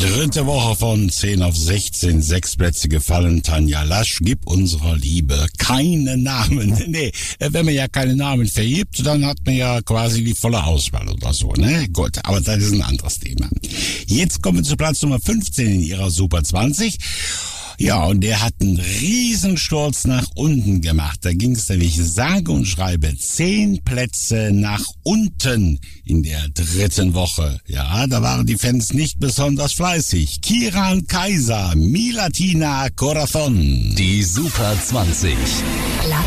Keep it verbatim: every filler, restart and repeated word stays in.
Dritte Woche von zehn auf sechzehn, sechs Plätze gefallen. Tanja Lasch, gib unserer Liebe keine Namen. Nee, wenn man ja keine Namen vergibt, dann hat man ja quasi die volle Auswahl oder so, ne? Gut, aber das ist ein anderes Thema. Jetzt kommen wir zu Platz Nummer fünfzehn in ihrer Super zwanzig. Ja, und der hat einen Riesensturz nach unten gemacht. Da ging es nämlich sage und schreibe zehn Plätze nach unten in der dritten Woche. Ja, da waren die Fans nicht besonders fleißig. Kiran Kaiser, Mi Latina Corazon. Die Super zwanzig.